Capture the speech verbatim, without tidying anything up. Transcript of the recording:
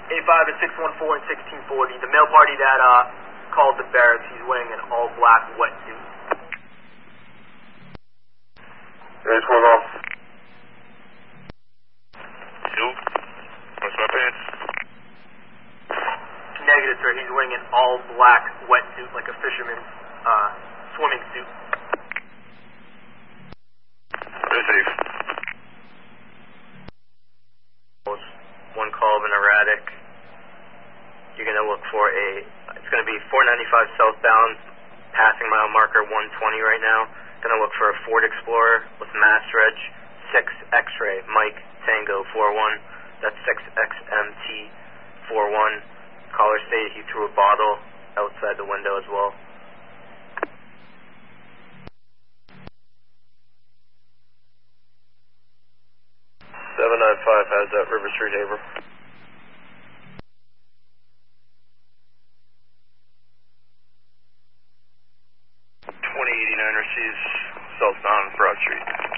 eight five at six one four and sixteen forty. The male party that uh, called the barracks, he's wearing an all-black wetsuit. There's one off. Suit? What's my pants? Negative, sir. He's wearing an all-black wetsuit, like a fisherman's uh, swimming suit. They're safe. One call of an erratic. You're going to look for a, it's going to be four ninety-five southbound, passing mile marker one twenty right now. Going to look for a Ford Explorer with mass reg, six X-ray, Mike Tango four one. That's six X M T four one. Caller stated he threw a bottle outside the window as well. seven nine five has that River Street neighbor. twenty eighty-nine receives southbound Broad Street.